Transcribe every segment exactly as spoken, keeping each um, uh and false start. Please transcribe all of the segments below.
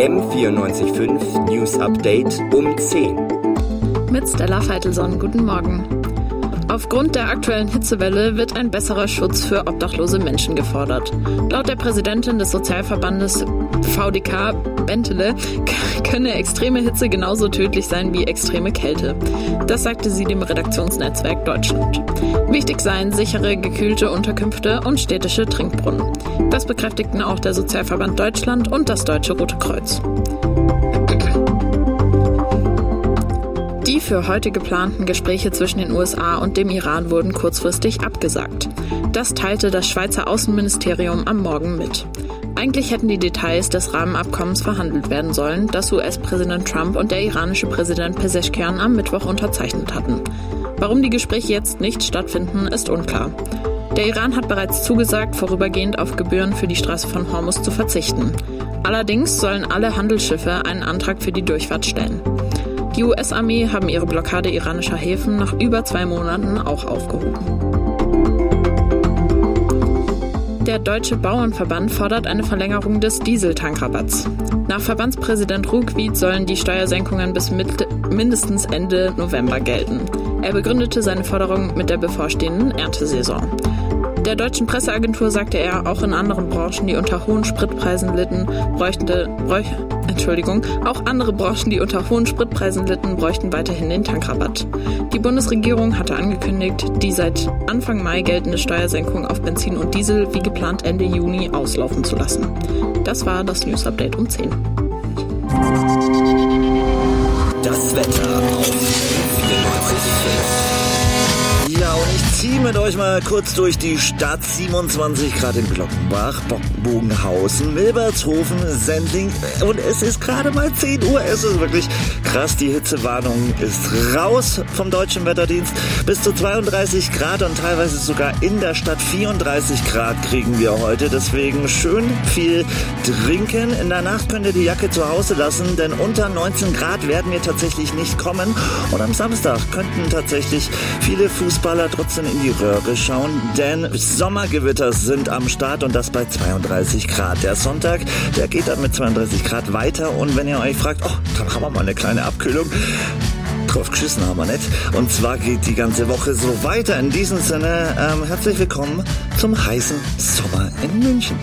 M vierundneunzig Komma fünf News Update um zehn. Mit Stella Veitelson, guten Morgen. Aufgrund der aktuellen Hitzewelle wird ein besserer Schutz für obdachlose Menschen gefordert. Laut der Präsidentin des Sozialverbandes V D K, Bentele, könne extreme Hitze genauso tödlich sein wie extreme Kälte. Das sagte sie dem Redaktionsnetzwerk Deutschland. Wichtig seien sichere, gekühlte Unterkünfte und städtische Trinkbrunnen. Das bekräftigten auch der Sozialverband Deutschland und das Deutsche Rote Kreuz. Die für heute geplanten Gespräche zwischen den U S A und dem Iran wurden kurzfristig abgesagt. Das teilte das Schweizer Außenministerium am Morgen mit. Eigentlich hätten die Details des Rahmenabkommens verhandelt werden sollen, das U S-Präsident Trump und der iranische Präsident Pezeshkian am Mittwoch unterzeichnet hatten. Warum die Gespräche jetzt nicht stattfinden, ist unklar. Der Iran hat bereits zugesagt, vorübergehend auf Gebühren für die Straße von Hormuz zu verzichten. Allerdings sollen alle Handelsschiffe einen Antrag für die Durchfahrt stellen. Die U S-Armee haben ihre Blockade iranischer Häfen nach über zwei Monaten auch aufgehoben. Der Deutsche Bauernverband fordert eine Verlängerung des Dieseltankrabatts. Nach Verbandspräsident Ruckwied sollen die Steuersenkungen bis mit, mindestens Ende November gelten. Er begründete seine Forderung mit der bevorstehenden Erntesaison. Der deutschen Presseagentur sagte er, auch in anderen Branchen, die unter hohen Spritpreisen litten, bräuchten, bräuch, Entschuldigung, auch andere Branchen, die unter hohen Spritpreisen litten, bräuchten weiterhin den Tankrabatt. Die Bundesregierung hatte angekündigt, die seit Anfang Mai geltende Steuersenkung auf Benzin und Diesel wie geplant Ende Juni auslaufen zu lassen. Das war das News Update um zehn. Das Wetter auf vierundneunzig Komma fünf. Ja, und ich ziehe mit euch mal kurz durch die Stadt. siebenundzwanzig Grad in Glockenbach, Bogenhausen, Milbertshofen, Sendling. Und es ist gerade mal zehn Uhr. Es ist wirklich krass. Die Hitzewarnung ist raus vom Deutschen Wetterdienst. Bis zu zweiunddreißig Grad und teilweise sogar in der Stadt vierunddreißig Grad kriegen wir heute. Deswegen schön viel trinken. In der Nacht könnt ihr die Jacke zu Hause lassen, denn unter neunzehn Grad werden wir tatsächlich nicht kommen. Und am Samstag könnten tatsächlich viele Fußballer trotzdem in die Röhre schauen, denn Sommergewitter sind am Start und das bei zweiunddreißig Grad. Der Sonntag, der geht dann mit zweiunddreißig Grad weiter und wenn ihr euch fragt, oh, dann haben wir mal eine kleine Abkühlung. Drauf geschissen haben wir nicht. Und zwar geht die ganze Woche so weiter. In diesem Sinne, ähm, herzlich willkommen zum heißen Sommer in München.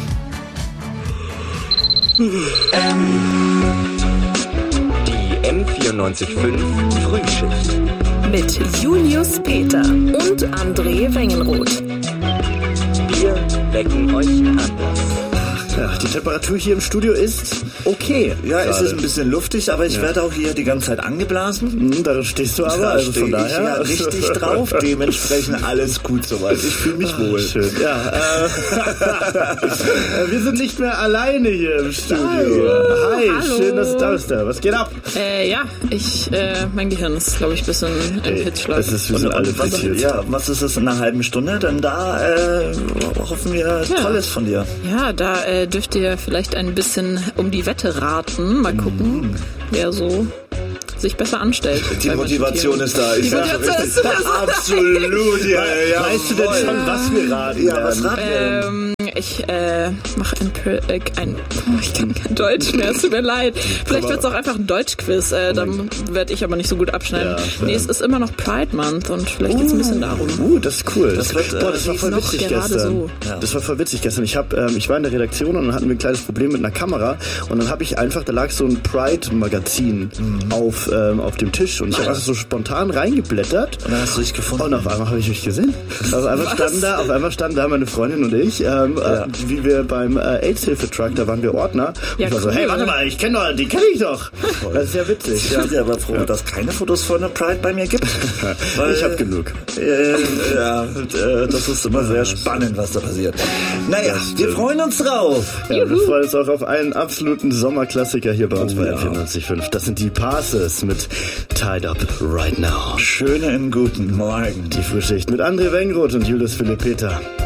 Die M vierundneunzig Komma fünf Frühschicht. Mit Julius Peter und André Wengenroth. Wir wecken euch anders. Ja, die Temperatur hier im Studio ist okay. Ja, gerade. Es ist ein bisschen luftig, aber ich ja. werde auch hier die ganze Zeit angeblasen. Hm, da stehst du aber, da also von daher ich ja richtig drauf. Dementsprechend alles gut soweit. Ich fühle mich wohl. Schön. Ja, äh, wir sind nicht mehr alleine hier im Studio. Hi, Hallo. Schön, dass du da bist. Was geht ab? Äh, ja, ich, äh, mein Gehirn ist, glaube ich, ein bisschen im Hitzschlag. Es ist, wir sind alle was, ja, was ist es in einer halben Stunde? Denn da äh, hoffen wir ja. Tolles von dir. Ja, da äh, dürft ihr vielleicht ein bisschen um die Wette raten. Mal gucken, mm. wer so sich besser anstellt. Die Motivation ist da. Ich sage richtig. Absolut, ja, ja. Weißt du denn schon, was wir raten? Ja, was raten wir ähm, Ich äh, mache ein, äh, ein oh, ich kann kein Deutsch mehr, es tut mir leid. Vielleicht wird es auch einfach ein Deutschquiz, äh, dann werde ich aber nicht so gut abschneiden. Ja, nee, ja. Es ist immer noch Pride Month und vielleicht geht es ein bisschen darum. Uh, das ist cool. Das, das, wird, boah, das war voll witzig gestern. So. Ja. Das war voll witzig gestern. Ich, hab, ähm, ich war in der Redaktion und dann hatten wir ein kleines Problem mit einer Kamera und dann habe ich einfach, da lag so ein Pride-Magazin mhm. auf, ähm, auf dem Tisch und ich habe einfach so spontan reingeblättert. Und dann hast du dich gefunden. Und auf einmal habe ich mich gesehen. Auf einmal standen da, auf einmal standen da meine Freundin und ich, ähm, ja. äh, wie wir beim äh, AIDS-Hilfe-Truck, da waren wir Ordner. Ja, und ich war cool. so, hey, warte mal, ich kenne doch, die kenne ich doch. Voll. Das ist ja witzig. Ich bin ja aber froh, ja. dass es keine Fotos von der Pride bei mir gibt. Weil, ich habe genug. Äh, ja, äh, das ist immer sehr spannend, was da passiert. Naja, wir freuen uns drauf. Ja, wir freuen uns auch auf einen absoluten Sommerklassiker hier bei uns oh, bei ja. M vierundneunzig Komma fünf. Das sind die Passes mit Tied Up Right Now. Schönen guten Morgen. Die Frühschicht mit André Wengroth und Julius Philipp Peter.